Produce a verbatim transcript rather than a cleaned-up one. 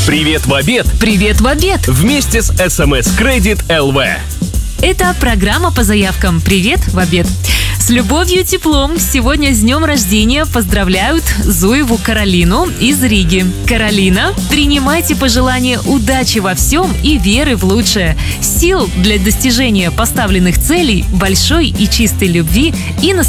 Привет в обед. Привет в обед. Вместе с эс эм эс Credit эл ви. Это программа по заявкам «Привет в обед». С любовью и теплом сегодня с днем рождения поздравляют Зуеву Каролину из Риги. Каролина, принимайте пожелания удачи во всем и веры в лучшее, сил для достижения поставленных целей, большой и чистой любви и настоящей